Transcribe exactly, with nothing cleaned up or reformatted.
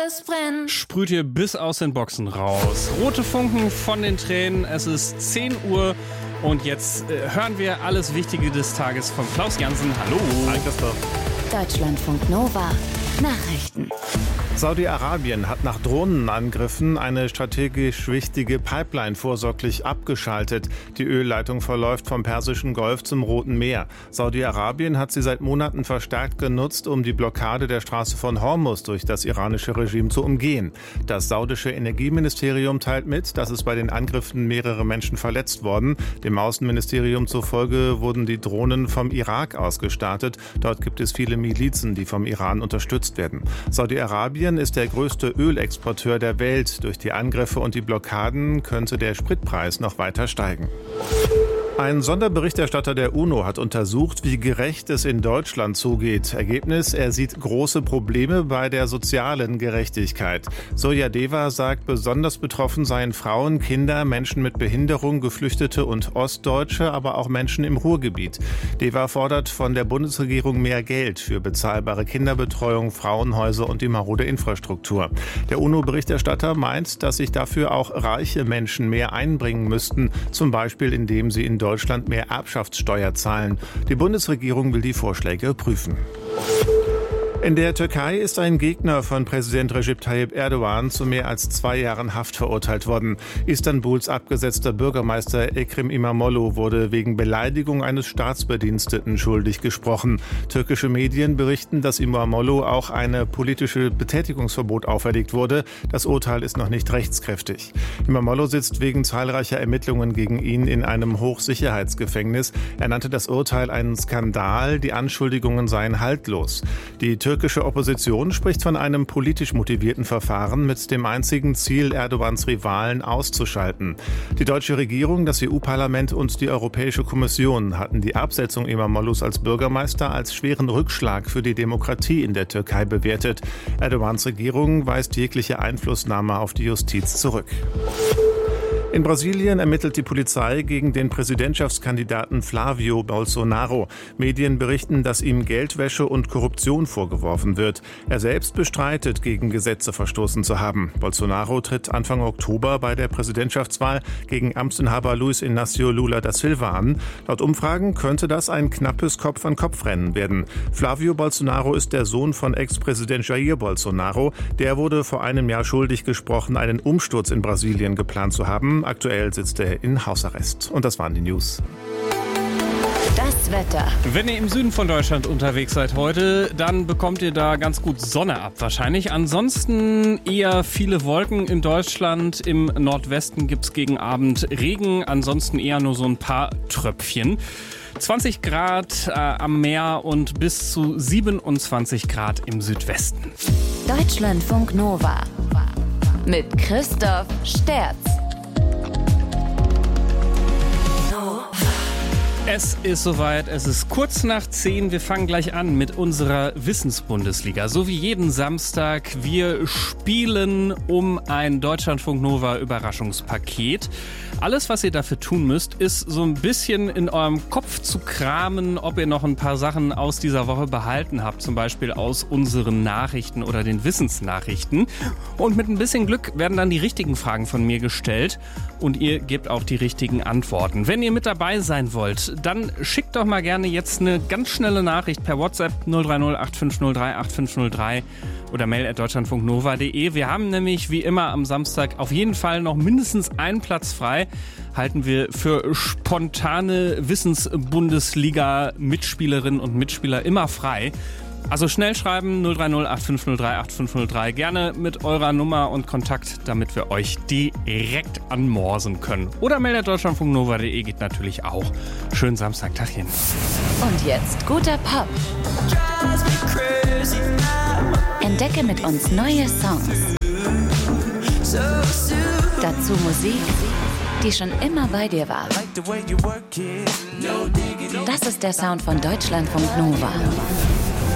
alles brennt. Sprüht ihr bis aus den Boxen raus. Rote Funken von den Tränen. Es ist zehn Uhr und jetzt äh, hören wir alles Wichtige des Tages von Klaus Jansen. Hallo. Hi Christoph. Deutschlandfunk Nova. Nachrichten. Saudi-Arabien hat nach Drohnenangriffen eine strategisch wichtige Pipeline vorsorglich abgeschaltet. Die Ölleitung verläuft vom Persischen Golf zum Roten Meer. Saudi-Arabien hat sie seit Monaten verstärkt genutzt, um die Blockade der Straße von Hormuz durch das iranische Regime zu umgehen. Das saudische Energieministerium teilt mit, dass es bei den Angriffen mehrere Menschen verletzt wurden. Dem Außenministerium zufolge wurden die Drohnen vom Irak aus gestartet. Dort gibt es viele Milizen, die vom Iran unterstützt werden. Saudi-Arabien ist der größte Ölexporteur der Welt. Durch die Angriffe und die Blockaden könnte der Spritpreis noch weiter steigen. Ein Sonderberichterstatter der UNO hat untersucht, wie gerecht es in Deutschland zugeht. Ergebnis: Er sieht große Probleme bei der sozialen Gerechtigkeit. Soja Deva sagt, besonders betroffen seien Frauen, Kinder, Menschen mit Behinderung, Geflüchtete und Ostdeutsche, aber auch Menschen im Ruhrgebiet. Deva fordert von der Bundesregierung mehr Geld für bezahlbare Kinderbetreuung, Frauenhäuser und die marode Infrastruktur. Der UNO-Berichterstatter meint, dass sich dafür auch reiche Menschen mehr einbringen müssten, zum Beispiel indem sie in Deutschland mehr Erbschaftssteuer zahlen. Die Bundesregierung will die Vorschläge prüfen. In der Türkei ist ein Gegner von Präsident Recep Tayyip Erdogan zu mehr als zwei Jahren Haft verurteilt worden. Istanbuls abgesetzter Bürgermeister Ekrem İmamoğlu wurde wegen Beleidigung eines Staatsbediensteten schuldig gesprochen. Türkische Medien berichten, dass İmamoğlu auch eine politische Betätigungsverbot auferlegt wurde. Das Urteil ist noch nicht rechtskräftig. İmamoğlu sitzt wegen zahlreicher Ermittlungen gegen ihn in einem Hochsicherheitsgefängnis. Er nannte das Urteil einen Skandal, die Anschuldigungen seien haltlos. Die Die türkische Opposition spricht von einem politisch motivierten Verfahren mit dem einzigen Ziel, Erdogans Rivalen auszuschalten. Die deutsche Regierung, das E U-Parlament und die Europäische Kommission hatten die Absetzung İmamoğlu's als Bürgermeister als schweren Rückschlag für die Demokratie in der Türkei bewertet. Erdogans Regierung weist jegliche Einflussnahme auf die Justiz zurück. In Brasilien ermittelt die Polizei gegen den Präsidentschaftskandidaten Flávio Bolsonaro. Medien berichten, dass ihm Geldwäsche und Korruption vorgeworfen wird. Er selbst bestreitet, gegen Gesetze verstoßen zu haben. Bolsonaro tritt Anfang Oktober bei der Präsidentschaftswahl gegen Amtsinhaber Luiz Inácio Lula da Silva an. Laut Umfragen könnte das ein knappes Kopf-an-Kopf-Rennen werden. Flávio Bolsonaro ist der Sohn von Ex-Präsident Jair Bolsonaro. Der wurde vor einem Jahr schuldig gesprochen, einen Umsturz in Brasilien geplant zu haben. Aktuell sitzt er in Hausarrest. Und das waren die News. Das Wetter. Wenn ihr im Süden von Deutschland unterwegs seid heute, dann bekommt ihr da ganz gut Sonne ab wahrscheinlich. Ansonsten eher viele Wolken in Deutschland. Im Nordwesten gibt es gegen Abend Regen. Ansonsten eher nur so ein paar Tröpfchen. zwanzig Grad äh, am Meer und bis zu siebenundzwanzig Grad im Südwesten. Deutschlandfunk Nova. Mit Christoph Sterz. Es ist soweit, es ist kurz nach zehn. Wir fangen gleich an mit unserer Wissensbundesliga. So wie jeden Samstag. Wir spielen um ein Deutschlandfunk Nova Überraschungspaket. Alles, was ihr dafür tun müsst, ist so ein bisschen in eurem Kopf zu kramen, ob ihr noch ein paar Sachen aus dieser Woche behalten habt. Zum Beispiel aus unseren Nachrichten oder den Wissensnachrichten. Und mit ein bisschen Glück werden dann die richtigen Fragen von mir gestellt. Und ihr gebt auch die richtigen Antworten. Wenn ihr mit dabei sein wollt, dann schickt doch mal gerne jetzt eine ganz schnelle Nachricht per WhatsApp null drei null acht fünf null drei acht fünf null drei oder mail at deutschlandfunknova punkt de. Wir haben nämlich wie immer am Samstag auf jeden Fall noch mindestens einen Platz frei. Halten wir für spontane Wissensbundesliga-Mitspielerinnen und Mitspieler immer frei. Also schnell schreiben null drei null acht fünf null drei acht fünf null drei. Gerne mit eurer Nummer und Kontakt, damit wir euch direkt anmorsen können. Oder mail at deutschlandfunknova punkt de geht natürlich auch. Schönen Samstag, Tachchen. Und jetzt guter Pop. Entdecke mit uns neue Songs. Dazu Musik, die schon immer bei dir war. Das ist der Sound von Deutschlandfunk Nova.